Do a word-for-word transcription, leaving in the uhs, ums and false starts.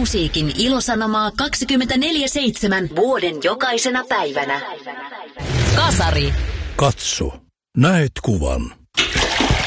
musiikin ilosanomaa kaksikymmentäneljä seitsemän vuoden jokaisena päivänä. Kasari. Katso, näet kuvan.